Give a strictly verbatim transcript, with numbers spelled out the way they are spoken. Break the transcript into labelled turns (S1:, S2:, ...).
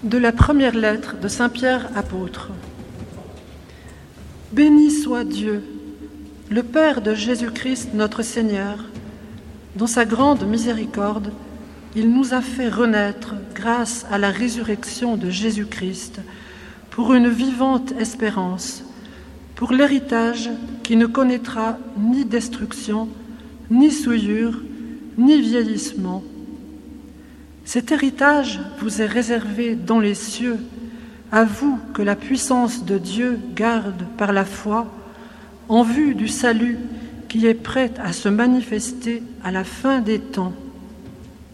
S1: De la première lettre de Saint Pierre apôtre. Béni soit Dieu, le Père de Jésus-Christ notre Seigneur. Dans sa grande miséricorde, il nous a fait renaître grâce à la résurrection de Jésus-Christ pour une vivante espérance, pour l'héritage qui ne connaîtra ni destruction, ni souillure, ni vieillissement. Cet héritage vous est réservé dans les cieux, à vous que la puissance de Dieu garde par la foi, en vue du salut qui est prêt à se manifester à la fin des temps.